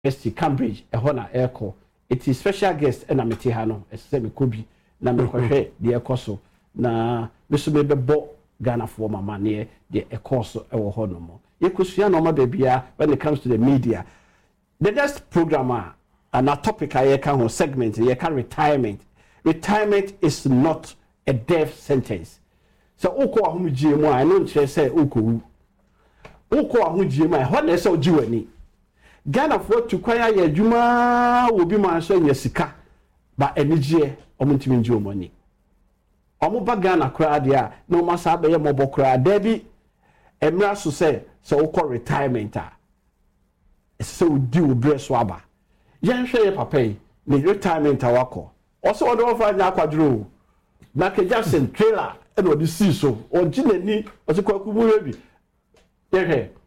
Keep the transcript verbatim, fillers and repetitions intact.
University Cambridge ehɔ na ɛkɔ it is special guest ɛna mete ha no ɛsɛ me kobi na me kɔhwɛ de ɛkɔ so na me so me bɛbɔ Ghana for mama ne de ɛkɔ so ɛwɔ hɔ no mo yɛkosua no ma bebia when it comes to the media. The next program and a topic I can segment you can retirement. Retirement is not a death sentence. So oko ahu G M I no nche say oko oko ahu G M I what dey say ojiwani Ghana for to kwaya ye adwuma obi man so nya sika ba enigye omuntimi nji omani omo ba Ghana kra dia no masa be ye mobo kra da bi emra so say so oko retirement a so di obre so aba yen hwe ye papa yi ne retirement awako also odo ofa nya akwadro na ke Jackson trailer e no di see so o jinani o se kwaku mu rebi ye hwe